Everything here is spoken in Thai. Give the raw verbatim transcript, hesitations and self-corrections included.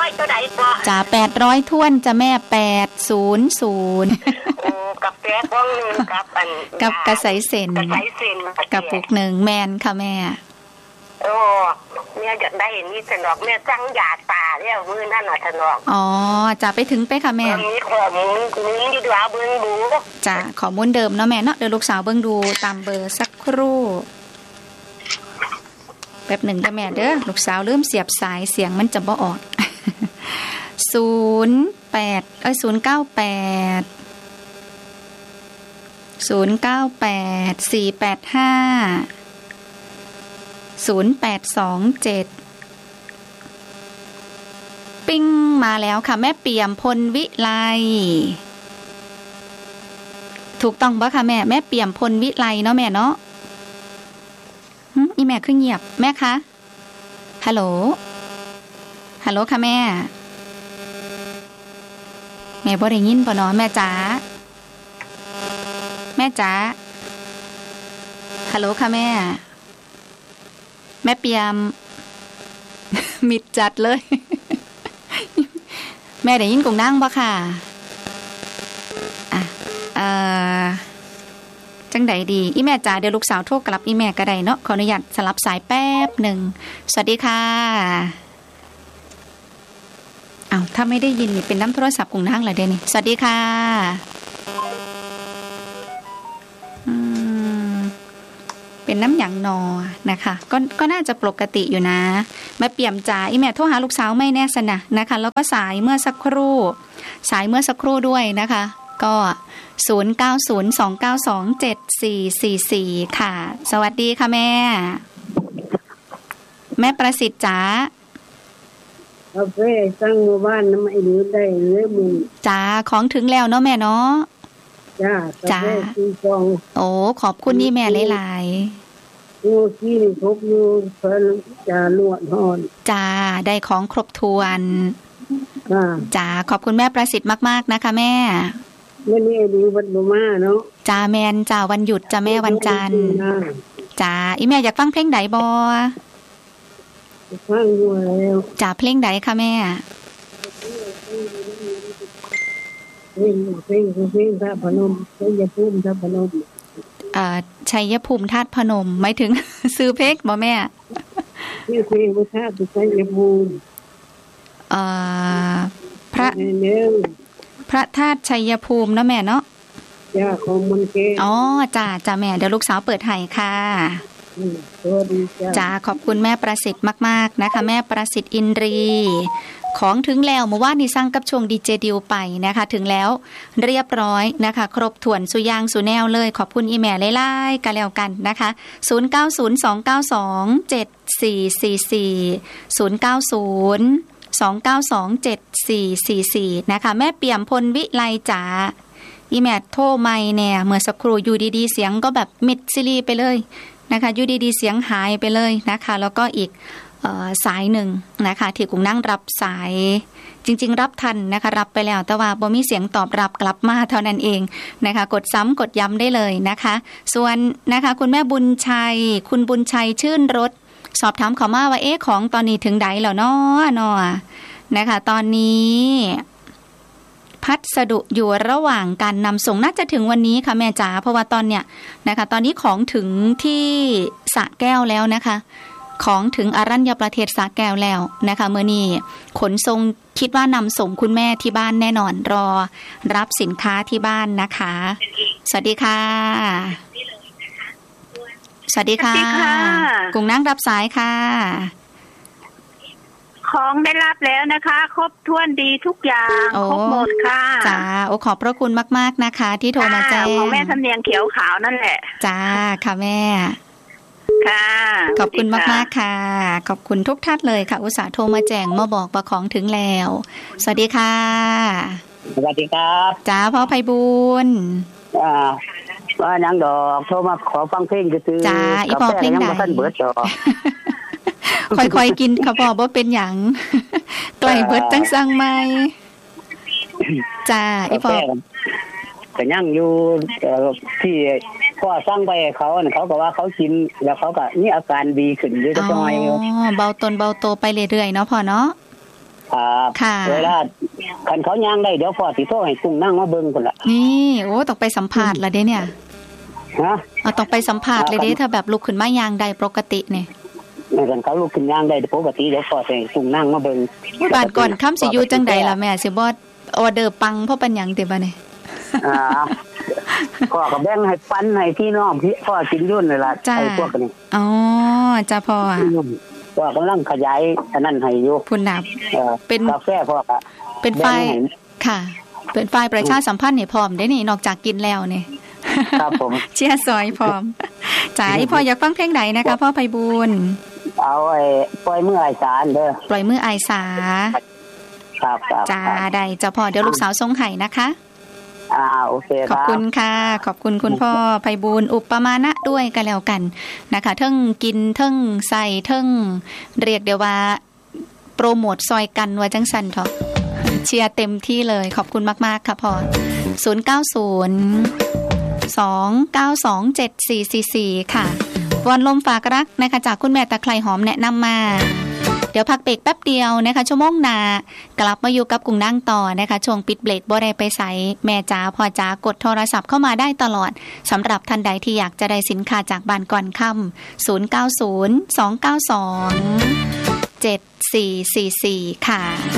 อยตัวใดบ่จ้าแปดร้อยท้วนจะแม่แปดศูนย์ศูนย์โอ้กับแปดวงนึงกับอันกับกระใสเส้นกระใสเส้นกับปุกหนึ่งแมนค่ะแม่โอ้แม่อยากได้นี่สนอกแม่สั่งยาตาแล้วมื้อนั่นน่ะสนอกอ๋อจ้าไปถึงไปค่ะแม่มีข้อมูลนี้อยู่ว่าเบิ่งดูจ้าข้อมูลเดิมเนาะแม่เนาะเดี๋ยวลูกสาวเบิ่งดูตามเบอร์สักครู่แป๊บหนึ่งจ้ะแม่เด้อลูกสาวเริ่มเสียบสายเสียงมันจะบ่ออกศูนย์แปดเอ้ยศูนย์เก้าแปดศูนย์เก้าแปดสี่แปดห้าศูนย์แปดสองเจ็ดปิ้งมาแล้วค่ะแม่เปี่ยมพลวิไลถูกต้องปะค่ะแม่แม่เปี่ยมพลวิไลเนาะแม่เนาะอีแม่คือเงียบแม่คะฮัลโหลฮัลโหลค่ะแม่แม่บ่ได้ยินป่ะเนาะแม่จ๋าแม่จ๋าฮัลโหลค่ะแม่แม่เปียมมิดจัดเลยแม่ได้ยินกุ้งนั่งป่ะค่ะอ่ะเอ่อจังใดดีอีแม่จ๋าเดี๋ยวลูกสาวโทรกลับอีแม่ก็ได้เนาะขออนุญาตสลับสายแป๊บหนึ่งสวัสดีค่ะอ้าวถ้าไม่ได้ยินนี่เป็นน้ำโทรศัพท์กุ้งนั่งเหรอเดี๋ยวนี้สวัสดีค่ะอืมเป็นน้ำหยังนอนะคะก็ก็น่าจะปกติอยู่นะแม่เปี่ยมจ๋าอีแม่โทรหาลูกสาวไม่แน่สนะนะคะแล้วก็สายเมื่อสักครู่สายเมื่อสักครู่ด้วยนะคะก็ศูนย์ เก้า ศูนย์ สอง เก้า สอง เจ็ด สี่ สี่ สี่ค่ะสวัสดีค่ะแม่แม่ประสิทธิ์จ๋ากาแฟตั้งหมู่บ้านน้ำไอ้นี้ได้เนื้อมึงจ๋าของถึงแล้วเนาะแม่เนาะจ้าจ้าโอ้ขอบคุณนี่แม่หลายๆงูขี้ครบงูเพิ่นจะลวดหอนจ้าได้ของครบถ้วนจ้าขอบคุณแม่ประสิทธิ์มากๆนะคะแม่วันนี้ดีวันบ่มาเนาะจ้าแม่นจ้าวันหยุดจ้าแม่วันจันทร์จ้าอีแม่อยากฟังเพลงใดบ่ฟังอยู่แล้วจ้าเพลงใดคะแม่เพลงเพลงเพลงธาตุพนมชัยภูมิธาตุพนมเอ่อชัยภูมิธาตุพนมหมายถึงซื้อเพลงบ่แม่ชื่อเพลงว่าธาตุชัยภูมิเอ่อพระพระธาตุชัยภูมิเนาะแม่เนาะจ้าของมันเกอ๋อจ้าจ้าแม่เดี๋ยวลูกสาวเปิดให้ค่ะจ้าขอบคุณแม่ประสิทธิ์มากๆนะคะแม่ประสิทธิ์อินทรีของถึงแล้วเมื่อวานนี้สั่งกับช่วงดีเจดิวไปนะคะถึงแล้วเรียบร้อยนะคะครบถ้วนสุยางสุแนวเลยขอบคุณอีแม่ไล่ๆกันแล้วกันนะคะศูนย์ เก้า ศูนย์ สอง เก้า สอง เจ็ด สี่ สี่ สี่ ศูนย์ เก้า ศูนย์ สอง เก้า สอง เจ็ด สี่ สี่ สี่นะคะแม่เปี่ยมพลวิไลจ๋าอีแม่โทรไม่เนี่ยเมื่อสักครู่อยู่ดีๆเสียงก็แบบมิดซิลีไปเลยนะคะอยู่ดีๆเสียงหายไปเลยนะคะแล้วก็อีกเอ่อสายหนึ่งนะคะที่กุ้งนั่งรับสายจริงๆรับทันนะคะรับไปแล้วแต่ว่าบ่มีเสียงตอบรับกลับมาเท่านั้นเองนะคะกดซ้ำกดย้ำได้เลยนะคะส่วนนะคะคุณแม่บุญชัยคุณบุญชัยชื่นรสสอบถามเขามาว่าเอ๊ะของตอนนี้ถึงใดแล้วเนาะเนาะนะคะตอนนี้พัสดุอยู่ระหว่างการนำส่งน่าจะถึงวันนี้ค่ะแม่จ๋าเพราะว่าตอนเนี้ยนะคะตอนนี้ของถึงที่สระแก้วแล้วนะคะของถึงอรัญญประเทศสระแก้วแล้วนะคะเมื่อนี้ขนส่งคิดว่านำส่งคุณแม่ที่บ้านแน่นอนรอรับสินค้าที่บ้านนะคะสวัสดีค่ะสวัสดีค่ะกุ้งนั่งรับสายค่ะของได้รับแล้วนะคะครบถ้วนดีทุกอย่างครบหมดค่ะจ้าโอ้ขอบพระคุณมากๆนะคะที่โทรมาแจ้งของแม่สำเนียงเขียวขาวนั่นแหละจ้าค่ะแม่ค่ะขอบคุณมากๆค่ะขอบคุณทุกท่านเลยค่ะอุตส่าห์โทรมาแจ้งมาบอกว่าของถึงแล้วสวัสดีค่ะสวัสดีครับจ้าพ่อไพบูลย์อ่าว่านังดอกโทรมาขอฟังเพลงซื่อจ้าอีพ่อเพลงใดท่านเบิดดอกค่อยๆกินค่ะพ่อบ่เป็นหยังใกล้เบิดจังสั่งใหม่จ้าอีพ่อก็ยังอยู่ที่พ่อสั่งไปเขาเขาก็ว่าเขากินแล้วเขาก็นี่อาการดีขึ้นอยู่จักหน่อยอ๋อเบาตนเบาโตไปเรื่อยๆเนาะพ่อเนาะครับค่ะเวลาคันเขาย่างได้เดี๋ยวพ่อสิโทรให้กุ้งนั่งมาเบิ่งพุ่นล่ะนี่โอ้ต้องไปสัมภาษณ์ละเด้เนี่ยฮะเอาต้องไปสัมภาษณ์เลยเด้ถ้าแบบลุกขึ้นมายางใดปกติเนี่ยคันเขาลุกขึ้นย่างได้ปกติเดี๋ยวพ่อสิให้กุ้งนั่งมาเบิ่งบาดก่อนค่ำสิอยู่จังใดล่ะแม่สิบ่ออเดอร์ปังเพราะปัญญังติบ่เนี่ยอ่าพ่อก็แบ่งให้ปันให้พี่น้องพี่พ่อกินยุ่นนี่ล่ะจ้าไอ้พวกนี้อ๋อจ้าพ่ออะพ่อกำลังขยายอันนั้นให้อยู่พุ่นน่ะเอ่อเป็นกาแฟพ่อก็เป็นฝ่ายแบ่งให้ค่ะ เป็นฝ่ายประชาสัมพันธ์นี่พร้อมได้นี่นอกจากกินแล้วนี่ครับผมเชียร์ซอยพร้อมจ๋าอีพ่ออยากฟังเพลงไหนนะคะพ่อไพบูลย์เอาไอ้ปล่อยมือไอ้สารเด้อปล่อยมืออายสาครับครับจ้าได้จ้าพ่อเดี๋ยวลูกสาวส่งให้นะคะอ่าโอเคขคอบรับคุณค่ะ ขอบคุณคุณพ่อไพบูลย์อุปมาณะด้วยกันแล้วกันนะคะเทิงกินเทิงใส่เทิงเรียกเดี๋ยวว่าโปรโมทซอยกันว่าจังสันเถอะเชียร์เต็มที่เลยขอบคุณมากๆค่ะพ่อศูนย์ เก้า ศูนย์ สอง เก้า สอง เจ็ด สี่ สี่ สี่ค่ะวอนลมฝากรักนะคะจากคุณแม่ตะไคร่หอมแนะนำมาเดี๋ยวพักเบรกแป๊บเดียวนะคะชั่วโมงหน้ากลับมาอยู่กับกุ้งนั่งต่อนะคะช่วงปิดเบรกบ่ได้ไปใส่แม่จ๋าพ่อจ๋ากดโทรศัพท์เข้ามาได้ตลอดสำหรับท่านใดที่อยากจะได้สินค้าจากบ้านก่อนค่ำศูนย์ เก้า ศูนย์ สอง เก้า สอง เจ็ด สี่ สี่ สี่ค่ะ